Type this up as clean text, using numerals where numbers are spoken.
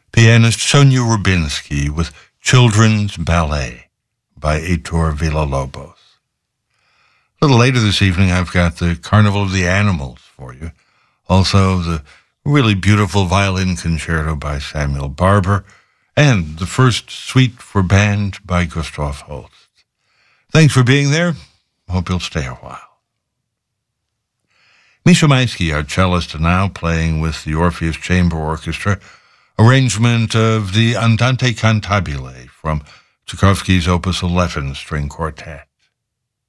pianist Sonia Rubinsky with Children's Ballet by Heitor Villa-Lobos. A little later this evening, I've got the Carnival of the Animals for you. Also, the really beautiful violin concerto by Samuel Barber, and the first suite for band by Gustav Holst. Thanks for being there. Hope you'll stay a while. Misha Maisky, our cellist, now playing with the Orpheus Chamber Orchestra, arrangement of the Andante Cantabile from Tchaikovsky's Opus 11 String Quartet.